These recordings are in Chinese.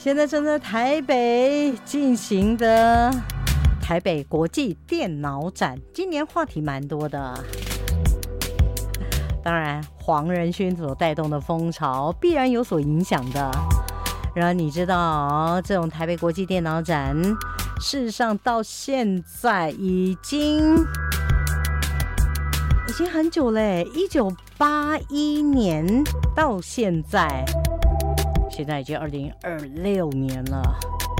现在正在台北进行的台北国际电脑展，今年话题蛮多的。当然，黄仁勋所带动的风潮必然有所影响的。然而，你知道这种台北国际电脑展，事实上到现在已经很久嘞，1981年到现在已经2026年了。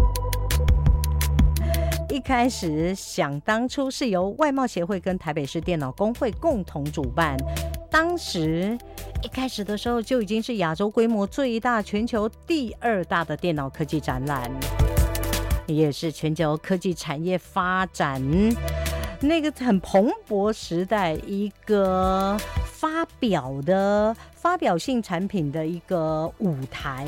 一开始想当初是由外贸协会跟台北市电脑工会共同主办，当时一开始的时候就已经是亚洲规模最大、全球第2大的电脑科技展览，也是全球科技产业发展那个很蓬勃时代一个发表性产品的一个舞台。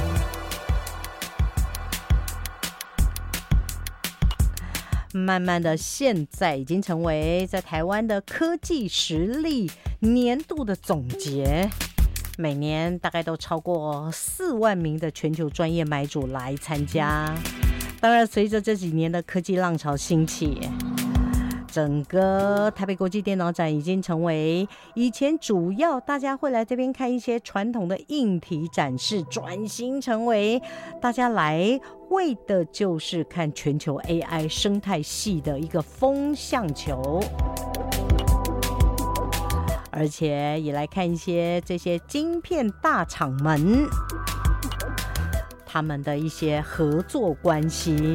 慢慢的，现在已经成为在台湾的科技实力年度的总结，每年大概都超过4万名的全球专业买主来参加。当然，随着这几年的科技浪潮兴起，整个台北国际电脑展已经成为以前主要大家会来这边看一些传统的硬体展示，转型成为大家来为的就是看全球 AI 生态系的一个风向球，而且也来看一些这些晶片大厂们他们的一些合作关系。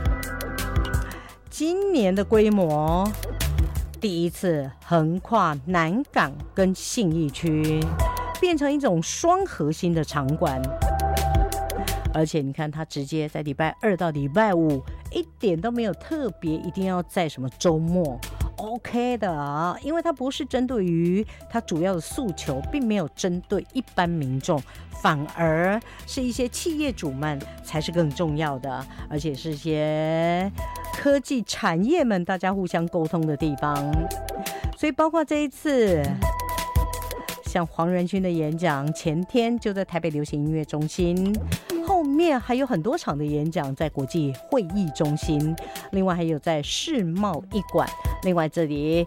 今年的规模第一次横跨南港跟信义区，变成一种双核心的场馆。而且你看，它直接在礼拜2到礼拜5，一点都没有特别一定要在什么周末 OK 的啊，因为它不是针对于它主要的诉求，并没有针对一般民众，反而是一些企业主们才是更重要的，而且是一些科技产业们大家互相沟通的地方。所以包括这一次像黄仁勋的演讲，前天就在台北流行音乐中心，后面还有很多场的演讲在国际会议中心，另外还有在世贸一馆，另外这里